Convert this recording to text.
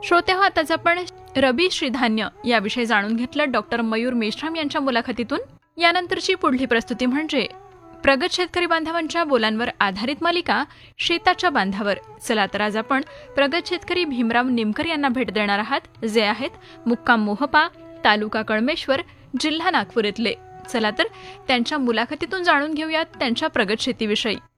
श्रोत्याहो, आताच आपण रबी श्रीधान्य याविषयी जाणून घेतलं डॉक्टर मयूर मेश्राम यांच्या मुलाखतीतून। यानंतरची पुढली प्रस्तुती म्हणजे प्रगत शेतकरी बांधवांच्या बोलांवर आधारित मालिका शेताच्या बांधावर। चला तर आज आपण प्रगत शेतकरी भीमराव निमकर यांना भेट देणार आहात, जे आहेत मुक्काम मोहपा, तालुका कळमेश्वर, जिल्हा नागपूर येथले। चला तर त्यांच्या मुलाखतीतून जाणून घेऊयात त्यांच्या प्रगत शेतीविषयी।